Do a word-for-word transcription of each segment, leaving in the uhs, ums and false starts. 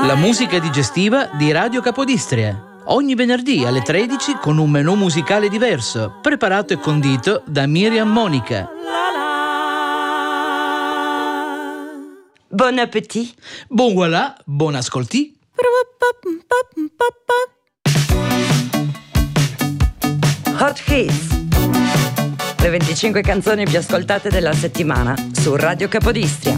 La musica digestiva di Radio Capodistria. Ogni venerdì alle tredici con un menù musicale diverso, preparato e condito da Miriam Monica. Bon appétit. Bon voilà, buon ascolti. Hot Hits. Le venticinque canzoni più ascoltate della settimana su Radio Capodistria.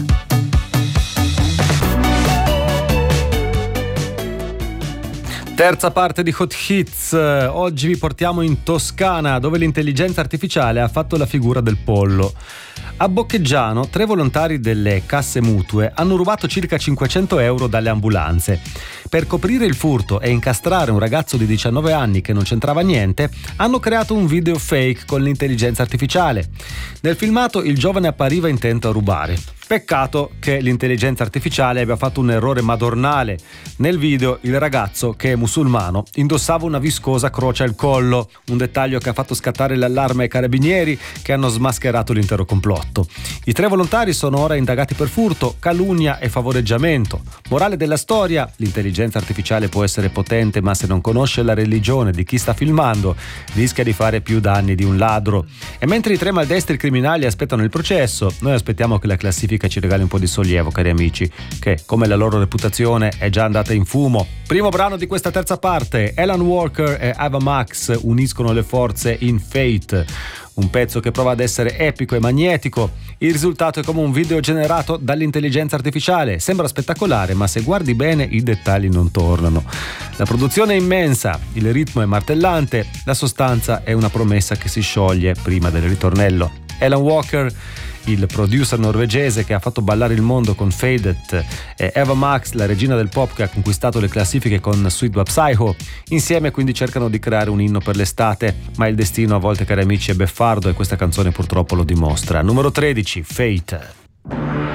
Terza parte di Hot Hits. Oggi vi portiamo in Toscana, dove l'intelligenza artificiale ha fatto la figura del pollo. A Boccheggiano, tre volontari delle casse mutue hanno rubato circa cinquecento euro dalle ambulanze. Per coprire il furto e incastrare un ragazzo di diciannove anni che non c'entrava niente, hanno creato un video fake con l'intelligenza artificiale. Nel filmato il giovane appariva intento a rubare. Peccato che l'intelligenza artificiale abbia fatto un errore madornale. Nel video il ragazzo, che è musulmano, indossava una viscosa croce al collo, un dettaglio che ha fatto scattare l'allarme ai carabinieri, che hanno smascherato l'intero complotto. I tre volontari sono ora indagati per furto, calunnia e favoreggiamento. Morale della storia: l'intelligenza artificiale può essere potente, ma se non conosce la religione di chi sta filmando, rischia di fare più danni di un ladro. E mentre i tre maldestri criminali aspettano il processo, noi aspettiamo che la classifica ci regali un po' di sollievo, cari amici, che come la loro reputazione è già andata in fumo. Primo brano di questa terza parte: Alan Walker e Ava Max uniscono le forze in Fate, un pezzo che prova ad essere epico e magnetico. Il risultato è come un video generato dall'intelligenza artificiale. Sembra spettacolare, ma se guardi bene i dettagli non tornano. La produzione è immensa, il ritmo è martellante, la sostanza è una promessa che si scioglie prima del ritornello. Alan Walker, il producer norvegese che ha fatto ballare il mondo con Faded, e Ava Max, la regina del pop che ha conquistato le classifiche con Sweet But Psycho, insieme quindi cercano di creare un inno per l'estate, ma il destino a volte, cari amici, è beffardo e questa canzone purtroppo lo dimostra. Numero tredici, Fate.